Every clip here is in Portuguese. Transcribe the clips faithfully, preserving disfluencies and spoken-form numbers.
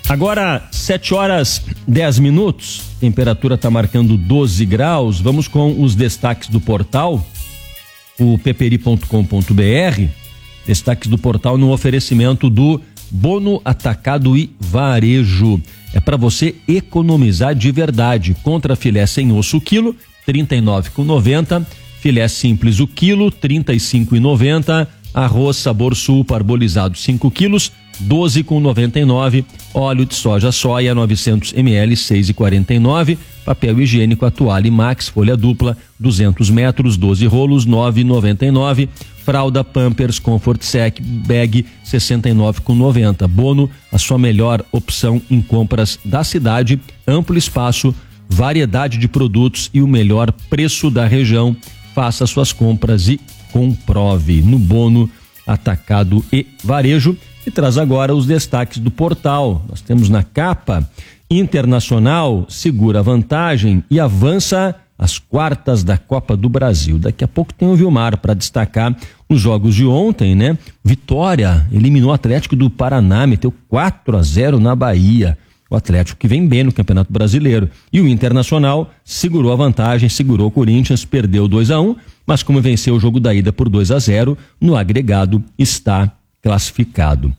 Agora, sete horas dez minutos, temperatura está marcando doze graus. Vamos com os destaques do portal, o peperi ponto com ponto br. Destaques do portal no oferecimento do Bono Atacado e Varejo. É para você economizar de verdade. Contra filé sem osso o quilo, trinta e nove reais e noventa centavos. Filé simples o quilo, trinta e cinco reais e noventa centavos. Arroz Sabor Sul parbolizado cinco quilos, doze reais e noventa e nove centavos. Óleo de soja soia novecentos mililitros, seis reais e quarenta e nove centavos. Papel higiênico a toalha Max folha dupla, duzentos metros, doze rolos, nove reais e noventa e nove centavos. Fralda Pampers Comfort Sec Bag, sessenta e nove reais e noventa centavos. Bono, a sua melhor opção em compras da cidade. Amplo espaço, variedade de produtos e o melhor preço da região. Faça suas compras e comprove no Bono Atacado e Varejo. E traz agora os destaques do portal. Nós temos na capa: Internacional segura vantagem e avança às quartas da Copa do Brasil. Daqui a pouco tem o Vilmar para destacar os jogos de ontem, né? Vitória eliminou o Atlético do Paraná, meteu quatro a zero na Bahia. O Atlético que vem bem no Campeonato Brasileiro. E o Internacional segurou a vantagem, segurou o Corinthians, perdeu dois a um, mas como venceu o jogo da ida por dois a zero, no agregado está classificado.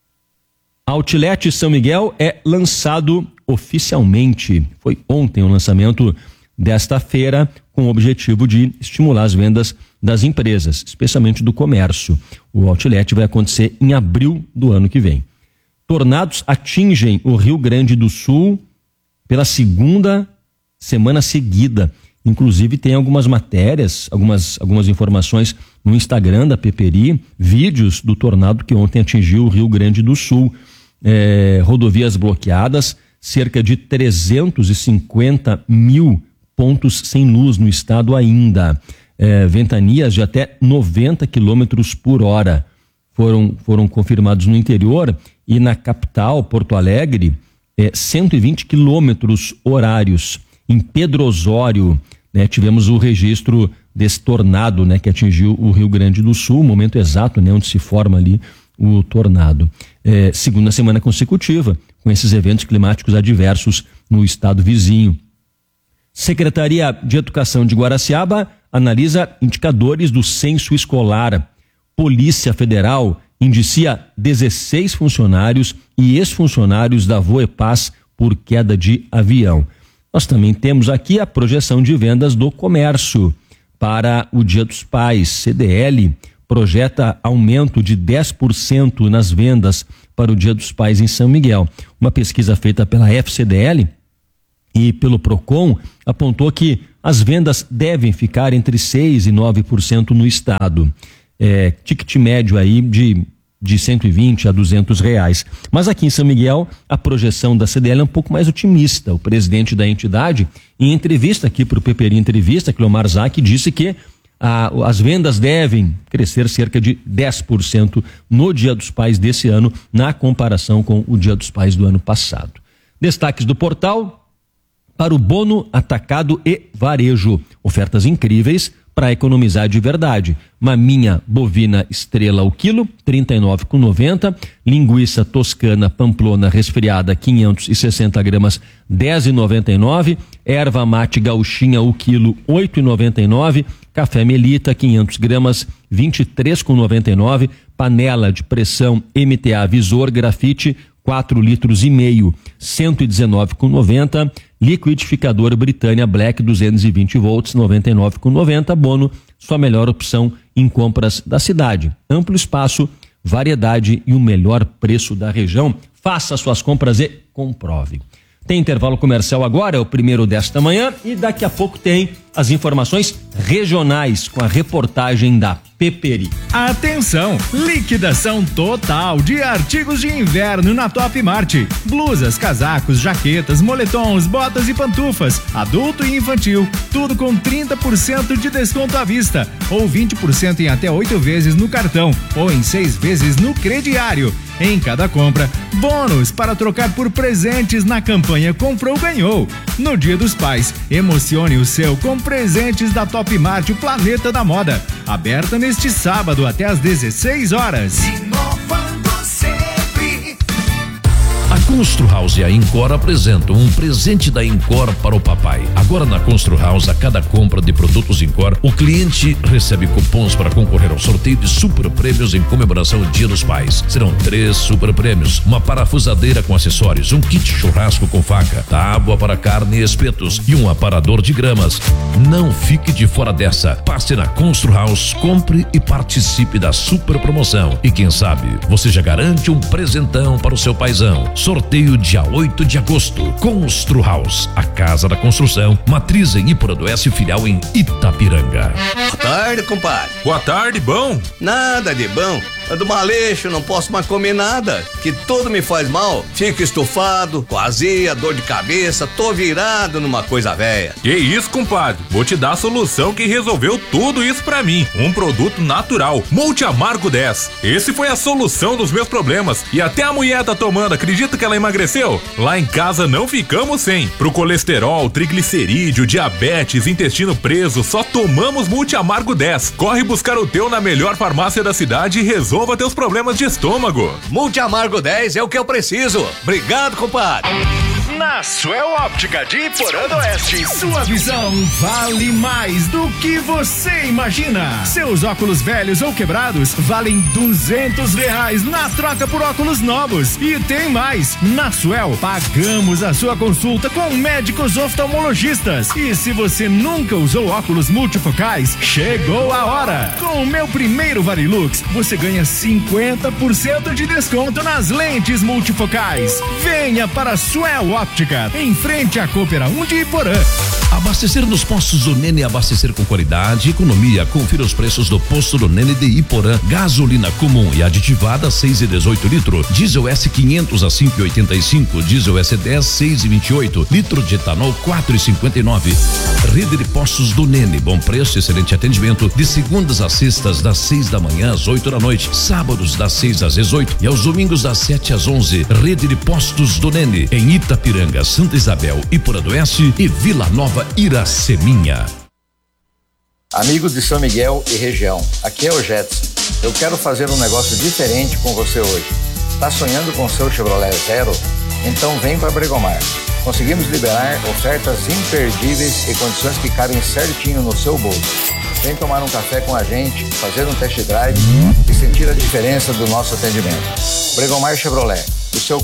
Outlet São Miguel é lançado oficialmente. Foi ontem o lançamento desta feira, com o objetivo de estimular as vendas das empresas, especialmente do comércio. O Outlet vai acontecer em abril do ano que vem. Tornados atingem o Rio Grande do Sul pela segunda semana seguida. Inclusive tem algumas matérias, algumas, algumas informações no Instagram da Peperi, vídeos do tornado que ontem atingiu o Rio Grande do Sul. É, rodovias bloqueadas, cerca de trezentos e cinquenta mil pontos sem luz no estado ainda. É, ventanias de até noventa quilômetros por hora foram, foram confirmados no interior, e na capital, Porto Alegre, é, cento e vinte quilômetros horários. Em Pedro Osório, né, tivemos o registro desse tornado, né, que atingiu o Rio Grande do Sul, o momento exato, né, onde se forma ali o tornado. É, segunda semana consecutiva com esses eventos climáticos adversos no estado vizinho. Secretaria de Educação de Guaraciaba analisa indicadores do censo escolar. Polícia Federal indicia dezesseis funcionários e ex-funcionários da Voepaz por queda de avião. Nós também temos aqui a projeção de vendas do comércio para o Dia dos Pais. C D L projeta aumento de dez por cento nas vendas para o Dia dos Pais em São Miguel. Uma pesquisa feita pela F C D L e pelo Procon apontou que as vendas devem ficar entre seis e nove por cento no estado. É, ticket médio aí de, de cento e vinte a duzentos reais. Mas aqui em São Miguel, a projeção da C D L é um pouco mais otimista. O presidente da entidade, em entrevista aqui para o Peperi Entrevista, Cleomar Zac, disse que ah, as vendas devem crescer cerca de dez por cento no Dia dos Pais desse ano, na comparação com o Dia dos Pais do ano passado. Destaques do portal para o Bono Atacado e Varejo. Ofertas incríveis para economizar de verdade. Maminha bovina estrela o quilo, trinta e nove reais e noventa centavos. Linguiça toscana pamplona resfriada, quinhentos e sessenta gramas, dez reais e noventa e nove centavos. Erva mate gauchinha o quilo, oito reais e noventa e nove centavos. Café Melita, quinhentos gramas, vinte e três reais e noventa e nove centavos. Panela de pressão M T A Visor Grafite, quatro litros e meio, cento e dezenove reais e noventa centavos. Liquidificador Britânia Black duzentos e vinte volts, noventa e nove reais e noventa centavos. Bono, sua melhor opção em compras da cidade. Amplo espaço, variedade e o melhor preço da região. Faça suas compras e comprove. Tem intervalo comercial agora, é o primeiro desta manhã, e daqui a pouco tem as informações regionais com a reportagem da Peperi. Atenção! Liquidação total de artigos de inverno na Top Mart. Blusas, casacos, jaquetas, moletons, botas e pantufas, adulto e infantil, tudo com trinta por cento de desconto à vista, ou vinte por cento em até oito vezes no cartão, ou em seis vezes no crediário. Em cada compra, bônus para trocar por presentes na campanha Comprou Ganhou. No Dia dos Pais, emocione o seu com presentes da Top Mart, o Planeta da Moda. Aberta neste sábado até às dezesseis horas. Inovando sempre. A Constru House e a Incor apresentam um presente da Incor para o papai. Agora na Constru House, a cada compra de produtos Incor, o cliente recebe cupons para concorrer ao sorteio de super prêmios em comemoração ao Dia dos Pais. Serão três super prêmios, uma parafusadeira com acessórios, um kit churrasco com faca, tábua para carne e espetos e um aparador de gramas. Não fique de fora dessa. Passe na Constru House, compre e participe da super promoção. E quem sabe, você já garante um presentão para o seu paizão. Sorteio dia oito de agosto. Constru House, a casa da construção, matriz em Ipora do Oeste, filial em Itapiranga. Boa tarde, compadre. Boa tarde, bom? Nada de bom. Ando maleixo, não posso mais comer nada, que tudo me faz mal. Fico estufado, com azia, dor de cabeça, tô virado numa coisa velha. Que isso, compadre? Vou te dar a solução que resolveu tudo isso pra mim. Um produto natural, Multi Amargo dez. Esse foi a solução dos meus problemas. E até a mulher tá tomando, acredita que ela emagreceu? Lá em casa não ficamos sem. Pro colesterol, triglicerídeo, diabetes, intestino preso, só tomamos Multi Amargo dez. Corre buscar o teu na melhor farmácia da cidade e resolva teus problemas de estômago. Multi Amargo dez é o que eu preciso. Obrigado, compadre. Na Suel Óptica de Iporã do Oeste, sua visão vale mais do que você imagina. Seus óculos velhos ou quebrados valem duzentos reais na troca por óculos novos. E tem mais, na Suel pagamos a sua consulta com médicos oftalmologistas. E se você nunca usou óculos multifocais, chegou a hora. Com o meu primeiro Varilux, você ganha cinquenta por cento de desconto nas lentes multifocais. Venha para a Suel Óptica, em frente à Coopera um de Iporã. Abastecer nos postos do Nene, abastecer com qualidade e economia. Confira os preços do posto do Nene de Iporã. Gasolina comum e aditivada seis e dezoito litro, diesel S quinhentos a cinco e oitenta e cinco, diesel S dez seis e vinte e oito, litro de etanol quatro e cinquenta e nove. Rede de postos do Nene, bom preço, excelente atendimento, de segundas a sextas das seis da manhã às oito da noite, sábados das seis às dezoito e aos domingos das sete às onze. Rede de postos do Nene em Itapiranga, Santa Isabel, Ipora do Oeste e Vila Nova, Iraceminha. Amigos de São Miguel e região, aqui é o Jetson. Eu quero fazer um negócio diferente com você hoje. Tá sonhando com seu Chevrolet Zero? Então vem para Bregomar. Conseguimos liberar ofertas imperdíveis e condições que cabem certinho no seu bolso. Vem tomar um café com a gente, fazer um test drive e sentir a diferença do nosso atendimento. Bregomar Chevrolet, o seu